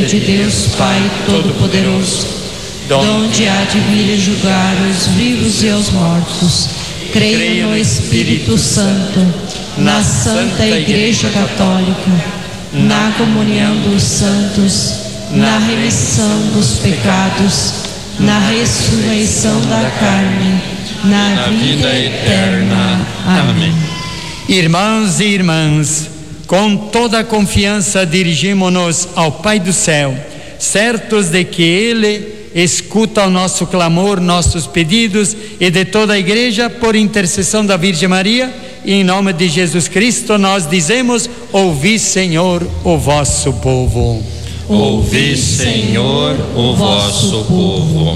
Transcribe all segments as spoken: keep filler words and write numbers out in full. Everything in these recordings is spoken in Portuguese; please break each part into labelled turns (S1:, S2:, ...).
S1: de Deus Pai Todo-Poderoso, donde há de vir julgar os vivos e os mortos. Creio no Espírito Santo, na Santa Igreja Católica, na comunhão dos santos, na remissão dos pecados, na ressurreição da carne, na vida eterna. Amém.
S2: Irmãos e irmãs, com toda a confiança dirigimos-nos ao Pai do céu, certos de que Ele escuta o nosso clamor, nossos pedidos, e de toda a igreja, por intercessão da Virgem Maria, e em nome de Jesus Cristo nós dizemos: ouvi, Senhor, o vosso povo.
S3: Ouvi, Senhor, o vosso povo.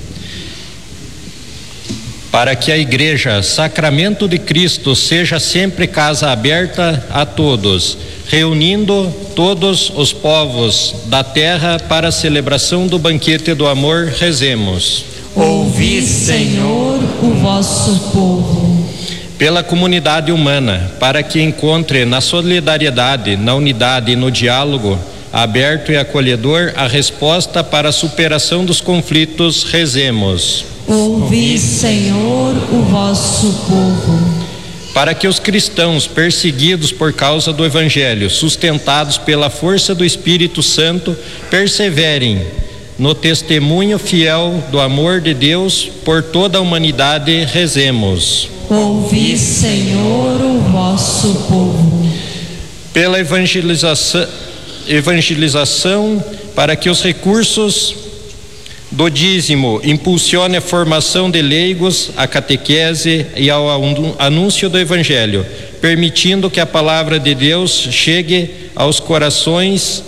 S3: Para que a igreja, sacramento de Cristo, seja sempre casa aberta a todos, reunindo todos os povos da terra para a celebração do banquete do amor, rezemos.
S1: Ouvi, Senhor, o vosso povo.
S3: Pela comunidade humana, para que encontre na solidariedade, na unidade e no diálogo aberto e acolhedor a resposta para a superação dos conflitos, rezemos.
S1: Ouvi, Senhor, o vosso povo.
S3: Para que os cristãos perseguidos por causa do Evangelho, sustentados pela força do Espírito Santo, perseverem no testemunho fiel do amor de Deus por toda a humanidade, rezemos.
S1: Ouvi, Senhor, o vosso povo.
S3: Pela evangelização, evangelização, para que os recursos do dízimo impulsione a formação de leigos, a catequese e ao anúncio do Evangelho, permitindo que a palavra de Deus chegue aos corações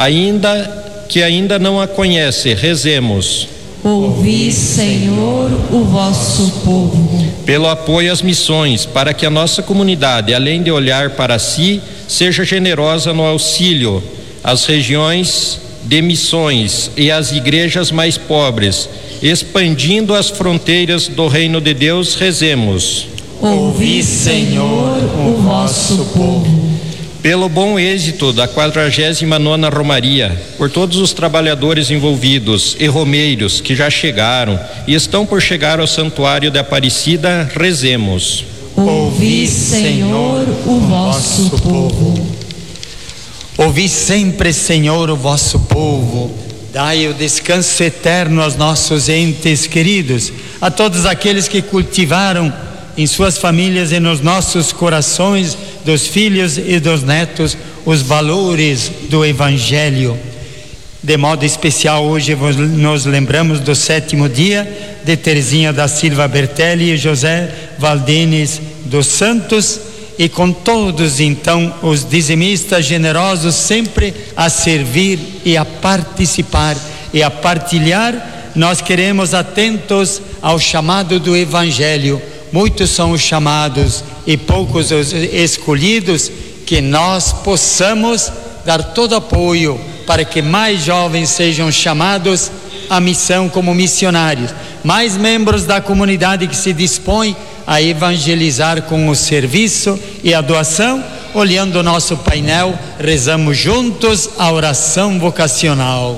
S3: ainda que ainda não a conhece. Rezemos.
S1: Ouvi, Senhor, o vosso povo.
S3: Pelo apoio às missões, para que a nossa comunidade, além de olhar para si, seja generosa no auxílio às regiões de missões e às igrejas mais pobres, expandindo as fronteiras do reino de Deus, rezemos.
S1: Ouvi, Senhor, o vosso povo.
S3: Pelo bom êxito da quadragésima nona Romaria, por todos os trabalhadores envolvidos e romeiros que já chegaram e estão por chegar ao santuário de Aparecida, rezemos.
S1: Ouvi, Senhor, o vosso povo.
S2: Ouvi sempre, Senhor, o vosso povo. Dai o descanso eterno aos nossos entes queridos, a todos aqueles que cultivaram em suas famílias e nos nossos corações, dos filhos e dos netos, os valores do Evangelho. De modo especial, hoje nos lembramos do sétimo dia de Teresinha da Silva Bertelli e José Valdenes dos Santos, e com todos então os dizimistas generosos, sempre a servir e a participar e a partilhar. Nós queremos, atentos ao chamado do Evangelho, muitos são os chamados e poucos os escolhidos, que nós possamos dar todo apoio para que mais jovens sejam chamados à missão como missionários, mais membros da comunidade que se dispõem a evangelizar com o serviço e a doação. Olhando o nosso painel, rezamos juntos a oração vocacional.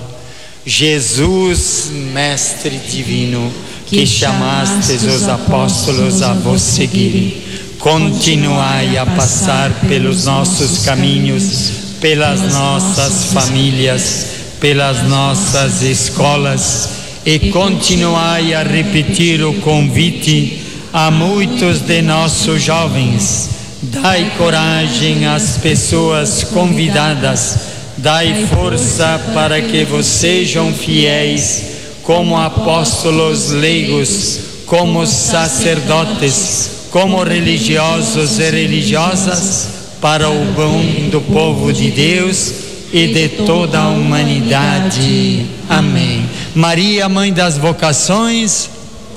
S2: Jesus, Mestre Divino, que chamastes os apóstolos a vos seguirem, continuai a passar pelos nossos caminhos, pelas nossas famílias, pelas nossas escolas, e continuai a repetir o convite a muitos de nossos jovens. Dai coragem às pessoas convidadas, dai força para que vos sejam fiéis como apóstolos leigos, como sacerdotes, como religiosos e religiosas, para o bem do povo de Deus e de toda a humanidade. Amém. Maria, Mãe das Vocações,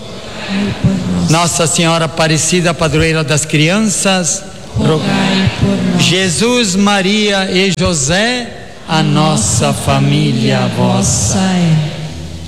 S2: Nossa Senhora Aparecida, padroeira das crianças, rogai por nós. Jesus, Maria e José, a nossa família vossa é.